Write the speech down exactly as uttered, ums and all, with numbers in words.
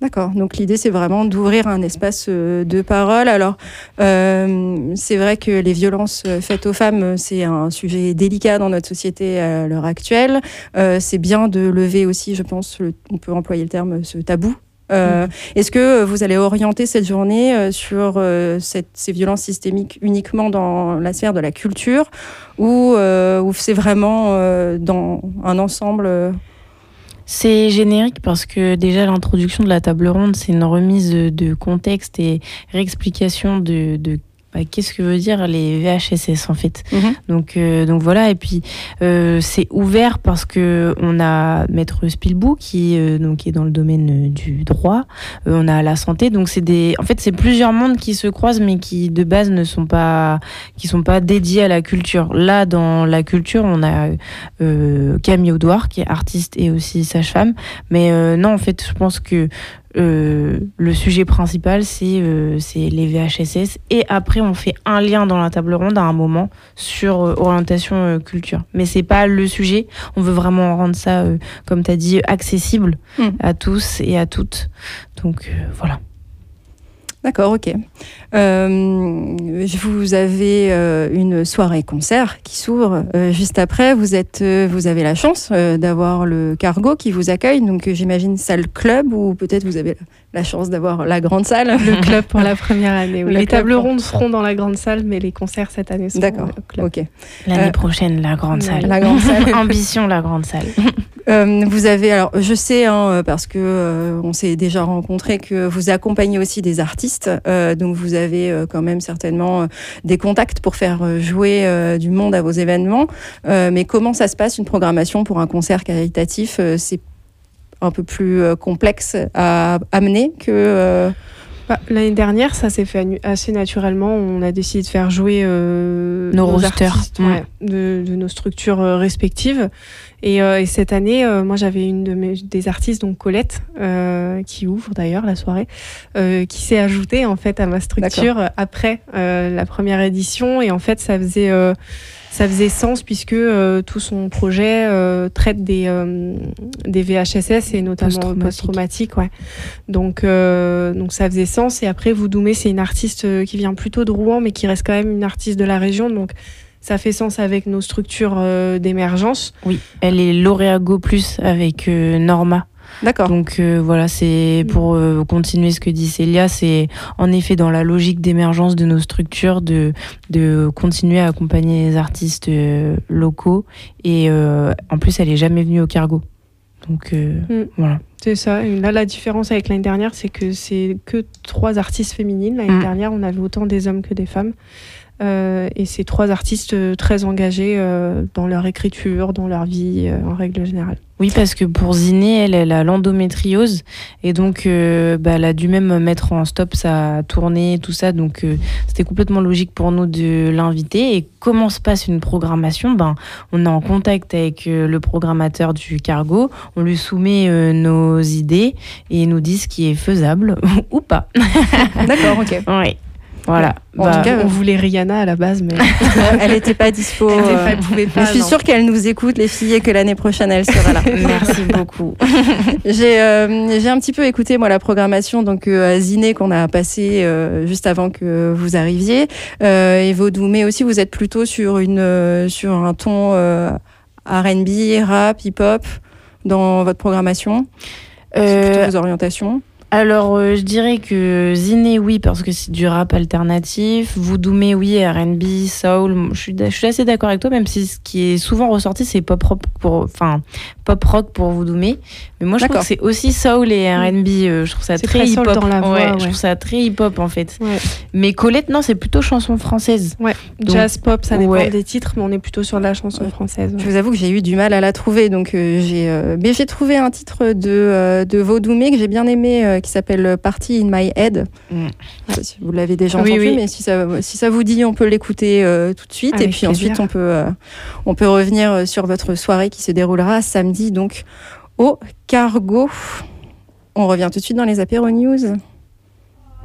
D'accord. Donc l'idée, c'est vraiment d'ouvrir un espace euh, de parole. Alors, euh, c'est vrai que les violences faites aux femmes, c'est un sujet délicat dans notre société à l'heure actuelle. Euh, c'est bien de lever aussi, je pense, le, on peut employer le terme, ce tabou. Euh, mmh. Est-ce que vous allez orienter cette journée euh, sur euh, cette, ces violences systémiques uniquement dans la sphère de la culture ou, euh, ou c'est vraiment euh, dans un ensemble euh... C'est générique parce que déjà l'introduction de la table ronde, c'est une remise de contexte et réexplication de, de bah, qu'est-ce que veut dire les V H S S en fait. Mmh. Donc, euh, donc voilà, et puis euh, c'est ouvert parce que on a Maître Spilbou qui, euh, donc, qui est dans le domaine du droit, euh, on a la santé, donc c'est des, en fait c'est plusieurs mondes qui se croisent mais qui de base ne sont pas, qui sont pas dédiés à la culture. Là dans la culture on a euh, Camille Audouard qui est artiste et aussi sage-femme, mais euh, non en fait je pense que Euh, le sujet principal c'est euh, c'est les V H S S et après on fait un lien dans la table ronde à un moment sur euh, orientation euh, culture, mais c'est pas le sujet, on veut vraiment rendre ça euh, comme tu as dit accessible mmh. à tous et à toutes, donc euh, voilà. D'accord, ok. Euh, vous avez euh, une soirée-concert qui s'ouvre euh, juste après. Vous, êtes, euh, vous avez la chance euh, d'avoir le Cargo qui vous accueille. Donc, euh, j'imagine salle club ou peut-être vous avez la chance d'avoir la grande salle. Le club pour la première année. Oui. Les tables rondes seront dans la grande salle, mais les concerts cette année seront D'accord, au club. Ok. L'année euh, prochaine, la grande salle. La grande salle. Ambition, la grande salle. Euh, vous avez, alors je sais, hein, parce que euh, on s'est déjà rencontrés, que vous accompagnez aussi des artistes, euh, donc vous avez euh, quand même certainement euh, des contacts pour faire jouer euh, du monde à vos événements. Euh, mais comment ça se passe une programmation pour un concert caritatif? euh, C'est un peu plus euh, complexe à amener que. Euh... Bah, l'année dernière, ça s'est fait assez naturellement. On a décidé de faire jouer euh, nos, nos rosters artistes, mmh. ouais, de, de nos structures euh, respectives. Et, euh, et cette année, euh, moi, j'avais une de mes des artistes, donc Colette, euh, qui ouvre d'ailleurs la soirée, euh, qui s'est ajoutée en fait à ma structure D'accord. après euh, la première édition. Et en fait, ça faisait euh, ça faisait sens puisque euh, tout son projet euh, traite des euh, des V H S S et notamment post-traumatiques. Ouais. Donc euh, donc ça faisait sens. Et après, Voudoumé, c'est une artiste qui vient plutôt de Rouen, mais qui reste quand même une artiste de la région. Donc ça fait sens avec nos structures euh, d'émergence. Oui, elle est lauréat Go Plus avec euh, Norma. D'accord. Donc euh, voilà, c'est pour euh, continuer ce que dit Célia, c'est en effet dans la logique d'émergence de nos structures de, de continuer à accompagner les artistes euh, locaux. Et euh, en plus, elle n'est jamais venue au Cargo. Donc euh, mm. voilà. C'est ça. Et là, la différence avec l'année dernière, c'est que c'est que trois artistes féminines. L'année mm. dernière, on avait autant des hommes que des femmes. Euh, et c'est trois artistes très engagés euh, dans leur écriture, dans leur vie euh, en règle générale. Oui, parce que pour Ziné, elle, elle a l'endométriose et donc euh, bah, elle a dû même mettre en stop sa tournée, tout ça. Donc euh, c'était complètement logique pour nous de l'inviter. Et comment se passe une programmation? Ben, on est en contact avec euh, le programmateur du Cargo, on lui soumet euh, nos idées et il nous dit ce qui est faisable ou pas. D'accord, ok. Oui. Voilà. En bah, tout cas, on voulait Rihanna à la base, mais elle n'était pas dispo. Elle était pas, elle pouvait pas, je suis non. sûre qu'elle nous écoute, les filles, et que l'année prochaine, elle sera là. Merci beaucoup. j'ai, euh, j'ai un petit peu écouté, moi, la programmation donc, euh, à Ziné qu'on a passée euh, juste avant que vous arriviez. Euh, et Voudoumé aussi, vous êtes plutôt sur, une, euh, sur un ton euh, R and B, rap, hip-hop dans votre programmation. Euh, C'est plutôt vos orientations. Alors, euh, je dirais que Ziné, oui, parce que c'est du rap alternatif. Voudoumé, oui, R and B, soul. Je suis, je suis assez d'accord avec toi, même si ce qui est souvent ressorti, c'est pop rock pour, enfin, pop rock pour Voudoumé. Mais moi, je D'accord. trouve que c'est aussi soul et R and B. Euh, je trouve ça c'est très, très hip-hop. Dans la voix, ouais, ouais. Je trouve ça très hip-hop, en fait. Ouais. Mais Colette, non, c'est plutôt chanson française. Ouais, donc, jazz, pop, ça dépend ouais. des titres, mais on est plutôt sur la chanson ouais. française. Ouais. Je vous avoue que j'ai eu du mal à la trouver. Donc, euh, j'ai, euh, mais j'ai trouvé un titre de, euh, de Voudoumé que j'ai bien aimé, euh, qui s'appelle Party in My Head. Mm. Si vous l'avez déjà oui, entendu, oui. mais si ça, si ça vous dit, on peut l'écouter euh, tout de suite. Avec et puis plaisir. Ensuite, on peut, euh, on peut revenir sur votre soirée qui se déroulera samedi donc, au Cargo. On revient tout de suite dans les apéros news.